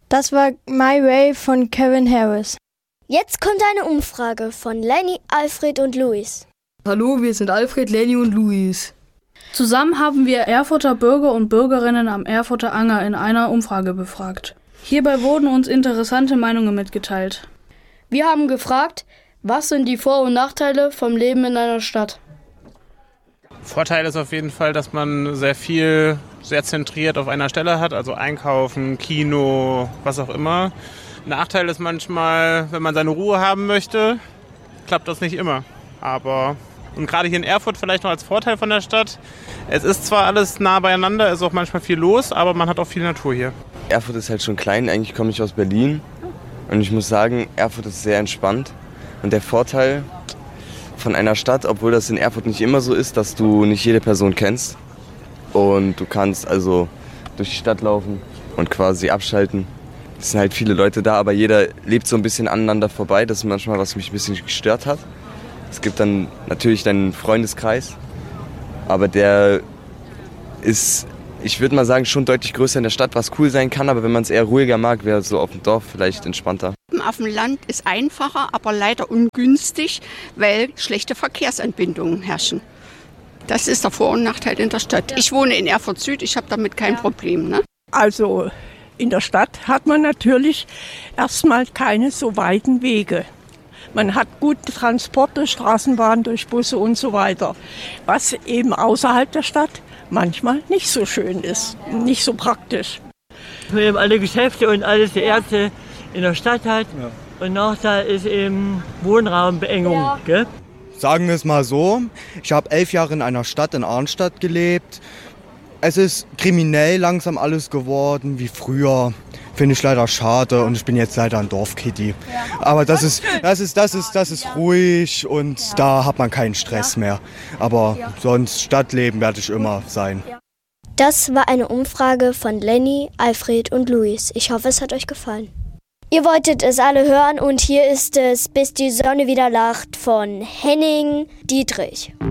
Das war My Way von Kevin Harris. Jetzt kommt eine Umfrage von Lenny, Alfred und Luis. Hallo, wir sind Alfred, Lenny und Luis. Zusammen haben wir Erfurter Bürger und Bürgerinnen am Erfurter Anger in einer Umfrage befragt. Hierbei wurden uns interessante Meinungen mitgeteilt. Wir haben gefragt, was sind die Vor- und Nachteile vom Leben in einer Stadt? Vorteil ist auf jeden Fall, dass man sehr zentriert auf einer Stelle hat, also Einkaufen, Kino, was auch immer. Nachteil ist manchmal, wenn man seine Ruhe haben möchte, klappt das nicht immer. Und gerade hier in Erfurt vielleicht noch als Vorteil von der Stadt, es ist zwar alles nah beieinander, es ist auch manchmal viel los, aber man hat auch viel Natur hier. Erfurt ist halt schon klein, eigentlich komme ich aus Berlin und ich muss sagen, Erfurt ist sehr entspannt. Und der Vorteil von einer Stadt, obwohl das in Erfurt nicht immer so ist, dass du nicht jede Person kennst und du kannst also durch die Stadt laufen und quasi abschalten. Es sind halt viele Leute da, aber jeder lebt so ein bisschen aneinander vorbei. Das ist manchmal, was mich ein bisschen gestört hat. Es gibt dann natürlich deinen Freundeskreis, aber der ist, ich würde mal sagen, schon deutlich größer in der Stadt, was cool sein kann, aber wenn man es eher ruhiger mag, wäre so auf dem Dorf vielleicht entspannter. Auf dem Land ist einfacher, aber leider ungünstig, weil schlechte Verkehrsanbindungen herrschen. Das ist der Vor- und Nachteil in der Stadt. Ich wohne in Erfurt Süd, ich habe damit kein Problem. Ne? Also in der Stadt hat man natürlich erstmal keine so weiten Wege. Man hat gute Transporte, Straßenbahn, durch Busse und so weiter. Was eben außerhalb der Stadt manchmal nicht so schön ist, nicht so praktisch. Man eben alle Geschäfte und alles die Ärzte in der Stadt hat. Ja. Und Nachteil ist eben Wohnraumbeengung. Ja. Gell? Sagen wir es mal so, ich habe 11 Jahre in einer Stadt, in Arnstadt gelebt. Es ist kriminell langsam alles geworden, wie früher. Finde ich leider schade und ich bin jetzt leider ein Dorfkiddy. Ja. Aber das ist ruhig und da hat man keinen Stress mehr. Aber sonst Stadtleben werde ich immer sein. Das war eine Umfrage von Lenny, Alfred und Luis. Ich hoffe, es hat euch gefallen. Ihr wolltet es alle hören und hier ist es Bis die Sonne wieder lacht von Henning Dietrich.